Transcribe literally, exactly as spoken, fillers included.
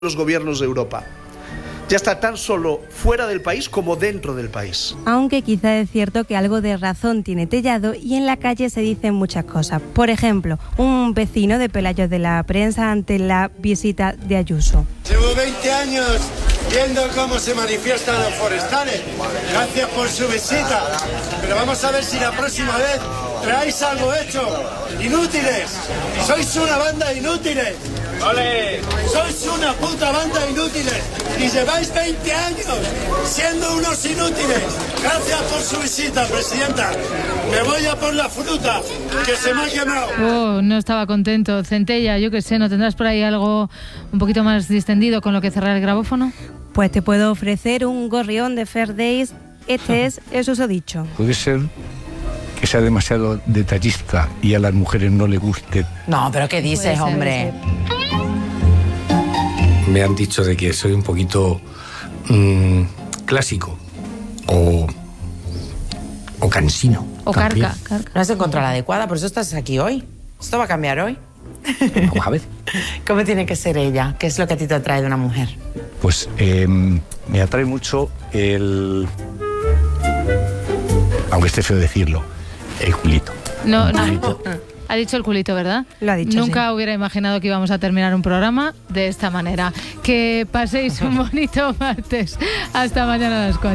los gobiernos de Europa. Ya está tan solo fuera del país como dentro del país. Aunque quizá es cierto que algo de razón tiene Tellado y en la calle se dicen muchas cosas. Por ejemplo, un vecino de Pelayos de la Prensa ante la visita de Ayuso. Llevo veinte años viendo cómo se manifiestan los forestales. Gracias por su visita. Pero vamos a ver si la próxima vez traéis algo hecho. Inútiles. Sois una banda de inútiles. ¡Ole! Sois una puta banda de inútiles. Y lleváis veinte años siendo unos inútiles. Gracias por su visita, presidenta. Me voy a por la fruta, que se me ha quemado. Oh, no estaba contento. Centella, yo qué sé, ¿no tendrás por ahí algo un poquito más distendido con lo que cerrar el grabófono? Pues te puedo ofrecer un gorrión de Fair Days. Este es el susodicho. Puede ser que sea demasiado detallista y a las mujeres no le guste. No, pero ¿qué dices, ser, hombre? Me han dicho de que soy un poquito mmm, clásico o, o cansino. O también. carca, carca. No has encontrado la adecuada, por eso estás aquí hoy. ¿Esto va a cambiar hoy? Vamos a ver. ¿Cómo tiene que ser ella? ¿Qué es lo que a ti te atrae de una mujer? Pues eh, me atrae mucho el... aunque esté feo decirlo, el culito. No, no. Ha dicho el culito, ¿verdad? Lo ha dicho, Nunca sí. hubiera imaginado que íbamos a terminar un programa de esta manera. Que paséis un bonito martes. Hasta mañana a las cuatro.